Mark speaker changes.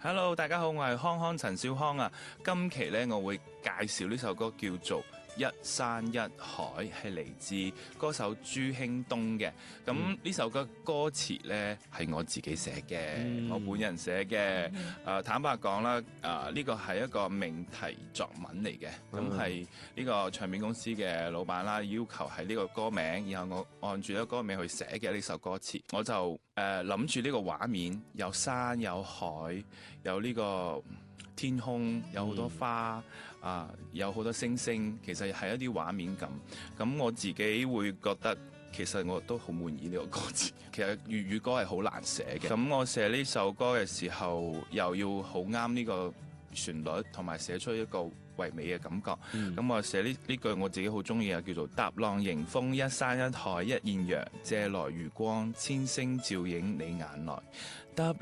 Speaker 1: Hello，大家好，我係康康陳小康啊。今期呢，我會介紹呢首歌叫做《一山一海》，係嚟自歌手朱興東嘅。咁呢首歌歌詞呢係我自己寫嘅，我本人寫嘅。坦白講啦，呢個係一個命題作文嚟嘅。咁係呢個唱片公司嘅老闆啦，要求係呢個歌名，然後我按住呢個歌名去寫嘅呢首歌詞，我就諗住呢個畫面，有山有海，有呢個天空，有好多花有好多星星，其實係一啲畫面感。咁我自己會覺得，其實我都好滿意呢個歌詞。其實粵語歌係好難寫嘅。咁我寫呢首歌嘅時候，又要好啱呢個旋律，同埋寫出一個唯美嘅感覺。咁我寫呢句我自己好中意啊，叫做踏浪迎風，一山一海一艷陽，借來餘光，千星照映你眼內。